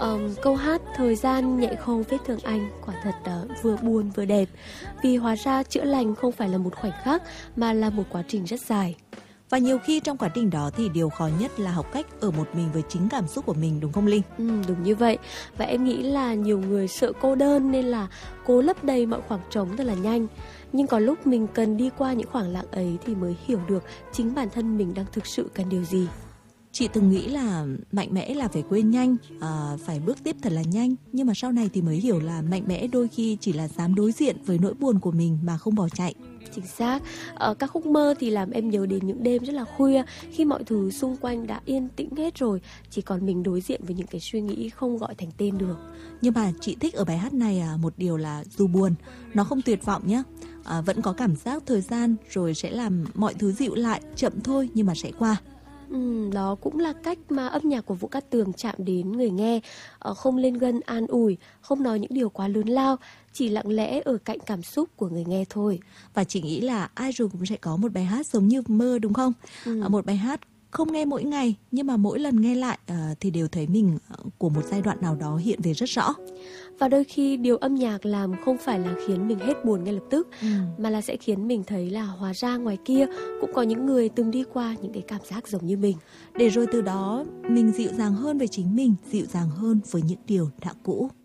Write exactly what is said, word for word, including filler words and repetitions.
Um, câu hát thời gian nhẹ khâu vết thương anh quả thật uh, vừa buồn vừa đẹp. Vì hóa ra chữa lành không phải là một khoảnh khắc mà là một quá trình rất dài. Và nhiều khi trong quá trình đó thì điều khó nhất là học cách ở một mình với chính cảm xúc của mình, đúng không Linh? Ừ, đúng như vậy. Và em nghĩ là nhiều người sợ cô đơn nên là cố lấp đầy mọi khoảng trống thật là nhanh. Nhưng có lúc mình cần đi qua những khoảng lặng ấy thì mới hiểu được chính bản thân mình đang thực sự cần điều gì. Chị từng nghĩ là mạnh mẽ là phải quên nhanh, à, phải bước tiếp thật là nhanh. Nhưng mà sau này thì mới hiểu là mạnh mẽ đôi khi chỉ là dám đối diện với nỗi buồn của mình mà không bỏ chạy. Chính xác. Ở các khúc mơ thì làm em nhớ đến những đêm rất là khuya, khi mọi thứ xung quanh đã yên tĩnh hết rồi, chỉ còn mình đối diện với những cái suy nghĩ không gọi thành tên được. Nhưng mà chị thích ở bài hát này à, một điều là dù buồn, nó không tuyệt vọng nhé. À, vẫn có cảm giác thời gian rồi sẽ làm mọi thứ dịu lại, chậm thôi nhưng mà sẽ qua. Ừ, đó cũng là cách mà âm nhạc của Vũ Cát Tường chạm đến người nghe, ờ, không lên gân an ủi, không nói những điều quá lớn lao, chỉ lặng lẽ ở cạnh cảm xúc của người nghe thôi. Và chị nghĩ là ai rồi cũng sẽ có một bài hát giống như mơ, đúng không? Ừ. À, một bài hát không nghe mỗi ngày nhưng mà mỗi lần nghe lại uh, thì đều thấy mình uh, của một giai đoạn nào đó hiện về rất rõ. Và đôi khi điều âm nhạc làm không phải là khiến mình hết buồn ngay lập tức, ừ. mà là sẽ khiến mình thấy là hóa ra ngoài kia cũng có những người từng đi qua những cái cảm giác giống như mình. Để rồi từ đó mình dịu dàng hơn với chính mình, dịu dàng hơn với những điều đã cũ.